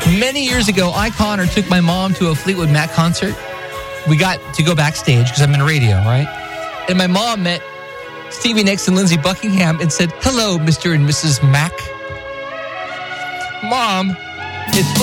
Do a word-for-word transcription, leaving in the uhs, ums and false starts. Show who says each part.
Speaker 1: Many years ago, I, Connor, took my mom to a Fleetwood Mac concert. We got to go backstage because I'm in radio, right? And my mom met Stevie Nicks and Lindsey Buckingham and said, "Hello, Mister and Missus Mac." Mom, it's